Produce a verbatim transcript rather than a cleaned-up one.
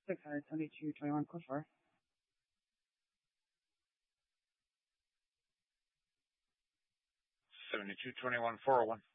six hundred seventy-two twenty-one code four. Seventy-two twenty-one four oh one.